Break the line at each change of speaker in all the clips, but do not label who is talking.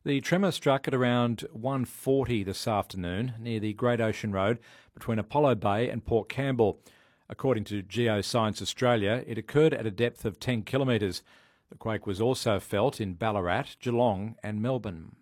The tremor struck at around 1:40 this afternoon near the Great Ocean Road between Apollo Bay and Port Campbell. According to Geoscience Australia, it occurred at a depth of 10 kilometres. The quake was also felt in Ballarat, Geelong and Melbourne.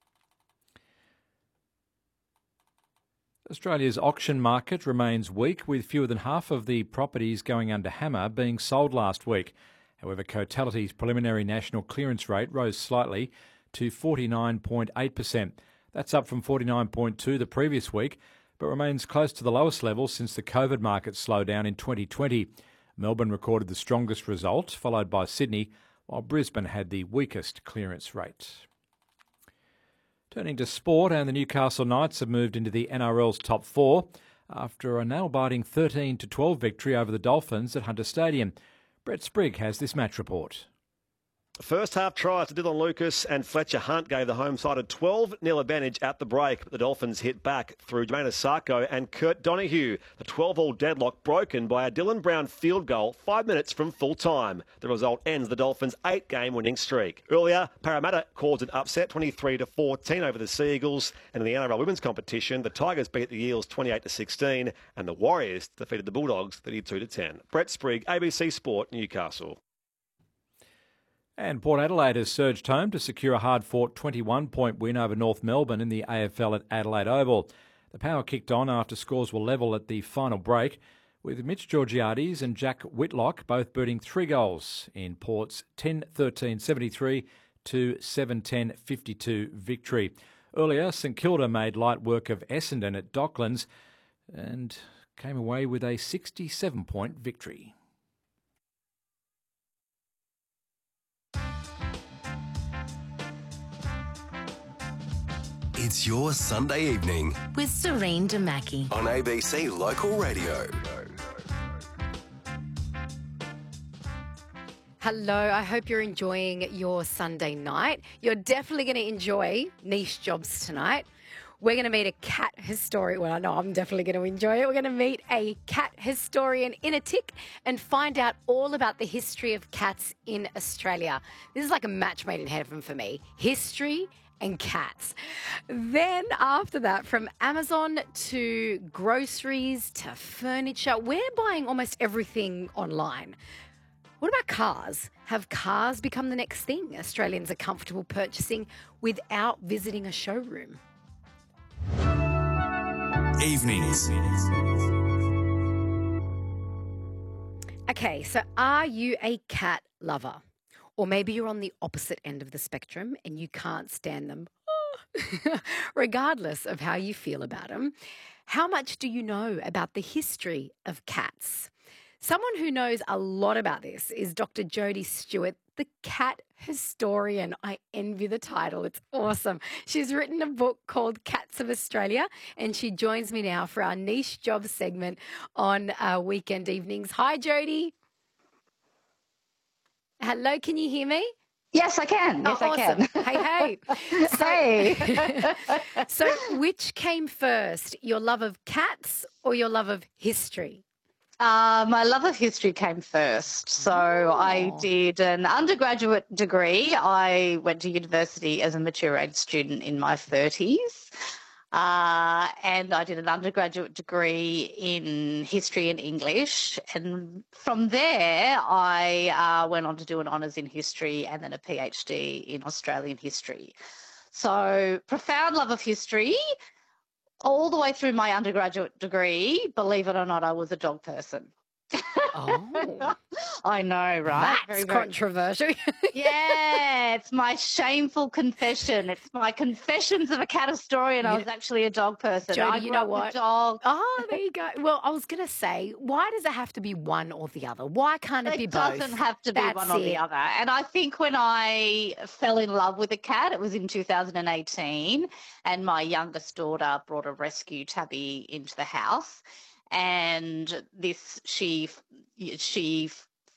Australia's auction market remains weak, with fewer than half of the properties going under hammer being sold last week. However, Cotality's preliminary national clearance rate rose slightly to 49.8%. That's up from 49.2% the previous week, but remains close to the lowest level since the COVID market slowdown in 2020. Melbourne recorded the strongest result, followed by Sydney, while Brisbane had the weakest clearance rate. Turning to sport, and the Newcastle Knights have moved into the NRL's top four after a nail-biting 13-12 victory over the Dolphins at Hunter Stadium. Brett Sprigg has this match report.
First half tries to Dylan Lucas and Fletcher Hunt gave the home-sided 12-0 advantage at the break, but the Dolphins hit back through Jermaine Asako and Kurt Donahue. The 12-all deadlock broken by a Dylan Brown field goal 5 minutes from full time. The result ends the Dolphins' 8-game winning streak. Earlier, Parramatta caused an upset 23-14 over the Sea Eagles, and in the NRL women's competition, the Tigers beat the Eels 28-16, and the Warriors defeated the Bulldogs 32-10. Brett Sprigg, ABC Sport, Newcastle.
And Port Adelaide has surged home to secure a hard-fought 21-point win over North Melbourne in the AFL at Adelaide Oval. The Power kicked on after scores were level at the final break, with Mitch Georgiades and Jack Whitlock both booting 3 goals in Port's 10-13-73 to 7-10-52 victory. Earlier, St Kilda made light work of Essendon at Docklands and came away with a 67-point victory.
It's your Sunday evening
with Serene Damaki
on ABC Local Radio.
Hello, I hope you're enjoying your Sunday night. You're definitely going to enjoy Niche Jobs tonight. We're going to meet a cat historian. Well, I know I'm definitely going to enjoy it. We're going to meet a cat historian in a tick and find out all about the history of cats in Australia. This is like a match made in heaven for me. History and cats. Then after that, from Amazon to groceries to furniture, we're buying almost everything online. What about cars? Have cars become the next thing Australians are comfortable purchasing without visiting a showroom?
Evenings.
Okay, so are you a cat lover? Or maybe you're on the opposite end of the spectrum and you can't stand them. Regardless of how you feel about them, how much do you know about the history of cats? Someone who knows a lot about this is Dr. Jodie Stewart, the cat historian. I envy the title. It's awesome. She's written a book called Cats of Australia, and she joins me now for our Niche Jobs segment on weekend evenings. Hi, Jodie. Hello, can you hear me?
Yes, I can. Yes,
awesome.
I can.
Hey. So which came first, your love of cats or your love of history?
My love of history came first. So I did an undergraduate degree. I went to university as a mature age student in my 30s. And I did an undergraduate degree in history and English. And from there, I went on to do an honours in history and then a PhD in Australian history. So profound love of history. All the way through my undergraduate degree, believe it or not, I was a dog person.
Oh.
I know, right?
That's controversial.
Yeah, it's my shameful confession. It's my confessions of a cat historian. I was actually a dog person.
Jodie,
I
you
grew
know
up
what?
with dogs.
Oh, there you go. Well, I was going to say, why does it have to be one or the other? Why can't it be both?
It doesn't have to be
That's
one or the other. And I think when I fell in love with a cat, it was in 2018, and my youngest daughter brought a rescue tabby into the house. And she gave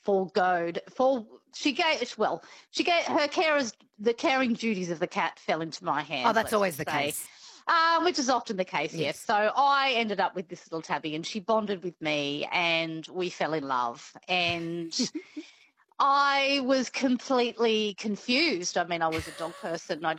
her carers, the caring duties of the cat fell into my hands.
Oh, that's always the case.
Which is often the case, yes. So I ended up with this little tabby, and she bonded with me, and we fell in love. And I was completely confused. I mean, I was a dog person. I'd